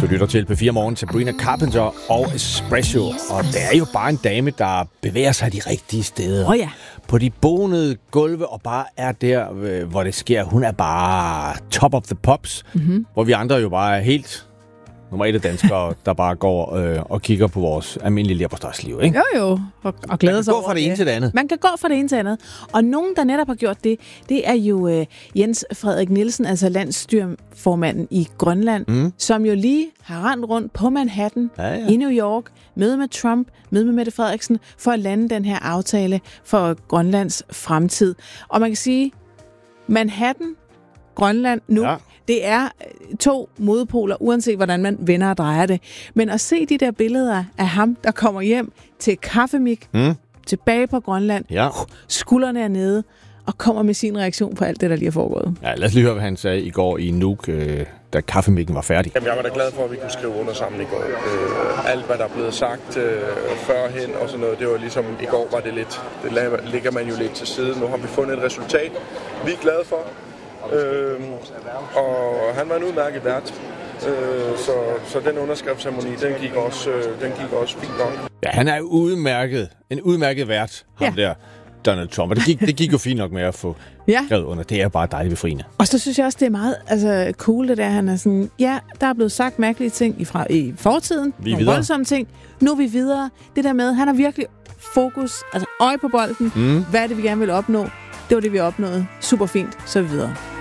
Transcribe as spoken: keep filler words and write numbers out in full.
lytter til P fire Morgen, Sabrina Carpenter og Espresso. Og det er jo bare en dame, der bevæger sig de rigtige steder. Åh oh, ja. På de bonede gulve, og bare er der, hvor det sker. Hun er bare top of the pops, mm-hmm. hvor vi andre jo bare er helt nummer et af danskere, der bare går øh, og kigger på vores almindelige leverpostejsliv, ikke? Jo, jo. Og, og glæder sig over Man kan gå fra det ene til det andet. Man kan gå fra det ene til det andet. Og nogen, der netop har gjort det, det er jo øh, Jens Frederik Nielsen, altså landsstyreformanden i Grønland, mm. som jo lige har rendt rundt på Manhattan ja, ja. i New York, møde med Trump, møde med Mette Frederiksen, for at lande den her aftale for Grønlands fremtid. Og man kan sige, Manhattan, Grønland nu, ja. det er to modpoler, uanset hvordan man vender og drejer det. Men at se de der billeder af ham, der kommer hjem til kaffemik, mm. tilbage på Grønland, ja. skuldrene er nede, og kommer med sin reaktion på alt det, der lige er foregået. Ja, lad os lige høre, hvad han sagde i går i Nuuk, øh, da kaffemikken var færdig. Jamen, jeg var da glad for, at vi kunne skrive under sammen i går. Øh, alt, hvad der er blevet sagt øh, førhen og sådan noget, det var ligesom, i går var det lidt, det ligger man jo lidt til side. Nu har vi fundet et resultat, vi er glade for. Øh, og han var en udmærket vært, øh, så, så den underskriftsceremoni, den gik også, øh, den gik også fint nok. Ja, han er udmærket, en udmærket vært, ham ja. der, Donald Trump. Og det gik, det gik jo fint nok med at få ja. skrevet under. Det er bare dejligt befriende. Og så synes jeg også, det er meget altså, cool, det der. Han er sådan, ja, der er blevet sagt mærkelige ting i, fra, i fortiden. Vi er nogle voldsomme ting. Nu er vi videre. Det der med, han har virkelig fokus, altså øje på bolden. Mm. Hvad er det, vi gerne vil opnå? Det var det, vi opnåede. Super fint. Så videre.